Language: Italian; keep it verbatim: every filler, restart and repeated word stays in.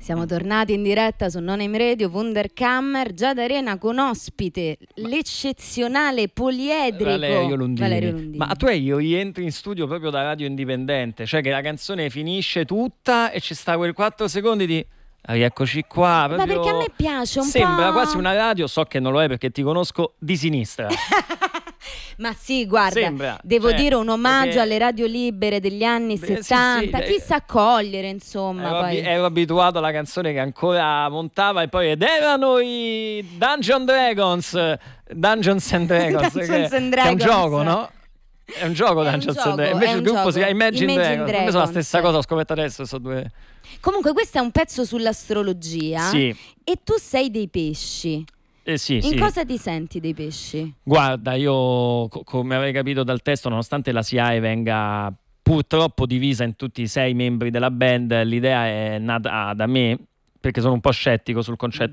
Siamo tornati in diretta su Non Aim Radio, Wunderkammer, Giada Arena con ospite l'eccezionale poliedrico Valerio Lundini. Valerio Lundini. Ma tu e io rientri in studio proprio da Radio Indipendente, cioè che la canzone finisce tutta e ci sta quei quattro secondi di rieccoci qua. Ma perché a me piace un Sembra po'... quasi una radio, so che non lo è perché ti conosco, di sinistra. Ma sì, guarda, Sembra, devo cioè, dire un omaggio perché... alle radio libere degli anni Beh, settanta, sì, sì, chi sa cogliere, insomma. Ero, poi. abi- ero abituato alla canzone che ancora montava e poi ed erano i Dungeon Dragons, Dungeons and Dragons, Dungeons che, and che è un Dragons. gioco, no? È un gioco È un Dungeons gioco, and Dragons. Invece è il un gruppo gioco. si chiama Imagine, Imagine Dragons. Per me sono la Dragons. stessa cosa, ho scoperto adesso, sono due. Comunque questo è un pezzo sull'astrologia. Sì. E tu sei dei pesci. Eh sì, In sì. cosa ti senti dei pesci? Guarda, io co- come avrei capito dal testo, nonostante la S I A E venga purtroppo divisa in tutti i sei membri della band, l'idea è nata da me, perché sono un po' scettico sul concetto